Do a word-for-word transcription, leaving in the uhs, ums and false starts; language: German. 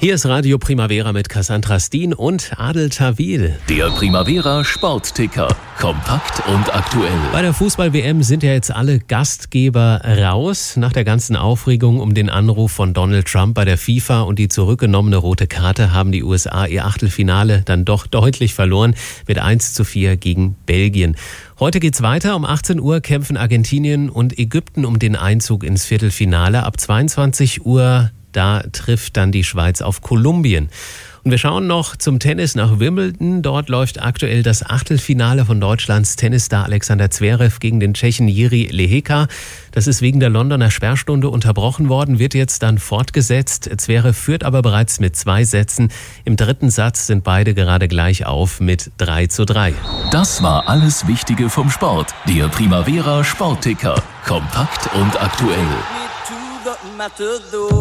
Hier ist Radio Primavera mit Cassandra Steen und Adel Tawil. Der Primavera Sportticker. Kompakt und aktuell. Bei der Fußball-W M sind ja jetzt alle Gastgeber raus. Nach der ganzen Aufregung um den Anruf von Donald Trump bei der FIFA und die zurückgenommene rote Karte haben die U S A ihr Achtelfinale dann doch deutlich verloren mit eins zu vier gegen Belgien. Heute geht's weiter. Um achtzehn Uhr kämpfen Argentinien und Ägypten um den Einzug ins Viertelfinale. Ab zweiundzwanzig Uhr da trifft dann die Schweiz auf Kolumbien. Und wir schauen noch zum Tennis nach Wimbledon. Dort läuft aktuell das Achtelfinale von Deutschlands Tennisstar Alexander Zverev gegen den Tschechen Jiří Lehecka. Das ist wegen der Londoner Sperrstunde unterbrochen worden, wird jetzt dann fortgesetzt. Zverev führt aber bereits mit zwei Sätzen. Im dritten Satz sind beide gerade gleich auf mit drei zu drei. Das war alles Wichtige vom Sport. Der Primavera Sportticker. Kompakt und aktuell.